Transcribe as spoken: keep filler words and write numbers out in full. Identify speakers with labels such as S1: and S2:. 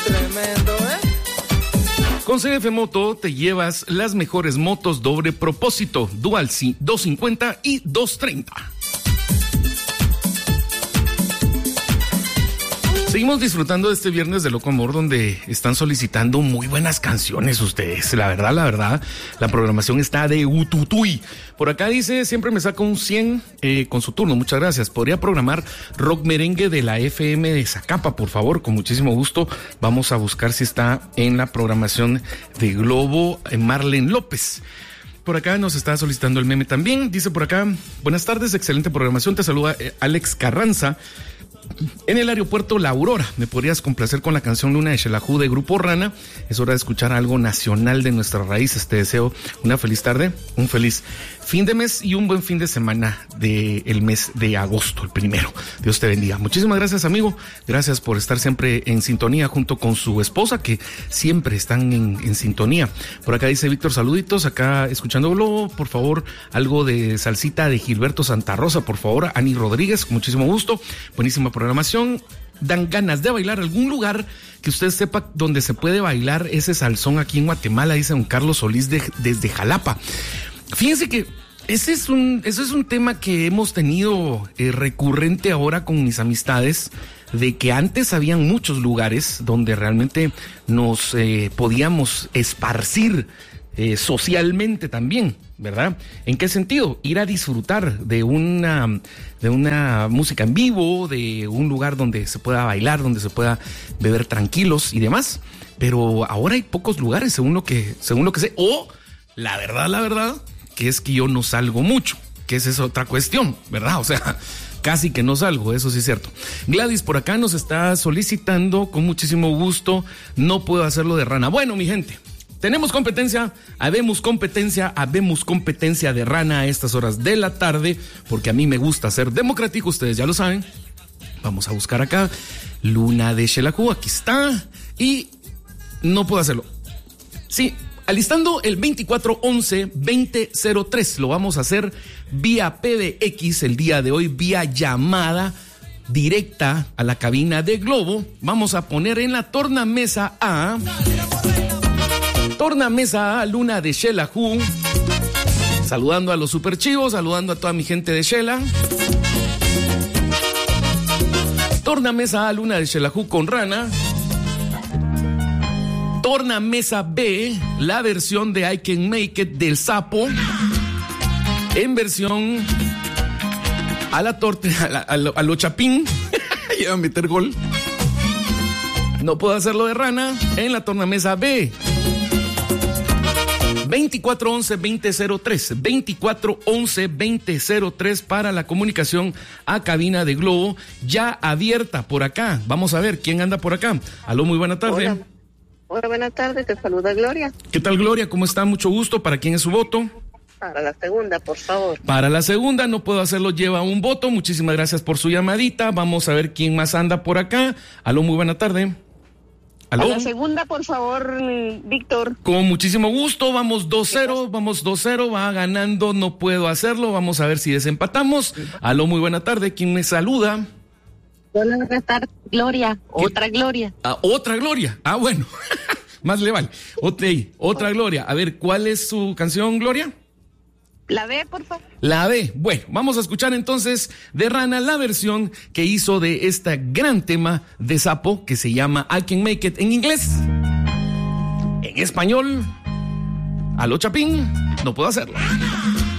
S1: Tremendo, ¿eh?
S2: Con C F Moto te llevas las mejores motos doble propósito, Dual C doscientos cincuenta y doscientos treinta. Seguimos disfrutando de este viernes de Loco Amor, donde están solicitando muy buenas canciones ustedes. La verdad, la verdad, la programación está de ututuy. Por acá dice, siempre me saca un cien eh, con su turno, muchas gracias. ¿Podría programar rock merengue de la F M de Zacapa, por favor? Con muchísimo gusto. Vamos a buscar si está en la programación de Globo eh, Marlene López. Por acá nos está solicitando el meme también. Dice por acá, buenas tardes, excelente programación. Te saluda eh, Alex Carranza. En el aeropuerto La Aurora, ¿me podrías complacer con la canción Luna de Xelajú de Grupo Rana? Es hora de escuchar algo nacional de nuestras raíces. Te deseo una feliz tarde, un feliz fin de mes y un buen fin de semana del mes de agosto, el primero. Dios te bendiga. Muchísimas gracias, amigo. Gracias por estar siempre en sintonía junto con su esposa, que siempre están en, en sintonía. Por acá dice Víctor, saluditos. Acá escuchando Globo, por favor, algo de salsita de Gilberto Santa Rosa, por favor. Ani Rodríguez, con muchísimo gusto. Buenísima programación. Dan ganas de bailar algún lugar que usted sepa donde se puede bailar ese salsón aquí en Guatemala, dice don Carlos Solís de, desde Jalapa. Fíjense que ese es un, ese es un tema que hemos tenido eh, recurrente ahora con mis amistades, de que antes habían muchos lugares donde realmente nos eh, podíamos esparcir eh, socialmente también, ¿verdad? ¿En qué sentido? Ir a disfrutar de una, de una música en vivo, de un lugar donde se pueda bailar, donde se pueda beber tranquilos y demás. Pero ahora hay pocos lugares, según lo que, según lo que sé. O, la verdad, la verdad, que es que yo no salgo mucho, que esa es otra cuestión, ¿verdad? O sea, casi que no salgo, eso sí es cierto. Gladys por acá nos está solicitando con muchísimo gusto, no puedo hacerlo de Rana. Bueno, mi gente, tenemos competencia, habemos competencia, habemos competencia de Rana a estas horas de la tarde, porque a mí me gusta ser democrático, ustedes ya lo saben. Vamos a buscar acá, Luna de Xelajú, aquí está, y no puedo hacerlo. Sí, alistando el veinticuatro once veinte cero tres, lo vamos a hacer vía P B X el día de hoy, vía llamada directa a la cabina de Globo. Vamos a poner en la tornamesa a... Tornamesa a Luna de Xelajú, saludando a los superchivos, saludando a toda mi gente de Xela. Tornamesa a Luna de Xelajú con Rana. Tornamesa B, la versión de I Can Make It del Sapo, en versión a la torta, a, la, a, lo, a lo chapín. Iba a meter gol. No puedo hacerlo de Rana en la tornamesa B. veinticuatro once veinte cero tres, veinticuatro once veinte cero tres para la comunicación a cabina de Globo, ya abierta por acá. Vamos a ver quién anda por acá. Aló, muy buena tarde.
S3: Hola, Hola buenas tardes, te saluda Gloria.
S2: ¿Qué tal, Gloria? ¿Cómo está? Mucho gusto. ¿Para quién es su voto?
S3: Para la segunda, por favor.
S2: Para la segunda, no puedo hacerlo, lleva un voto. Muchísimas gracias por su llamadita. Vamos a ver quién más anda por acá. Aló, muy buena tarde. ¿Aló?
S3: A la segunda, por favor, Víctor.
S2: Con muchísimo gusto, vamos dos cero, vamos dos cero, va ganando, no puedo hacerlo, vamos a ver si desempatamos. Aló, muy buena tarde, ¿quién me saluda?
S3: Hola, buenas tardes, Gloria, otra Gloria.
S2: Ah, otra Gloria, ah, bueno, más le vale. Okay, otra Gloria, a ver, ¿cuál es su canción, Gloria?
S3: La B, por favor.
S2: La B. Bueno, vamos a escuchar entonces de Rana la versión que hizo de este gran tema de Sapo que se llama I Can Make It en inglés. En español, a lo chapín, no puedo hacerlo.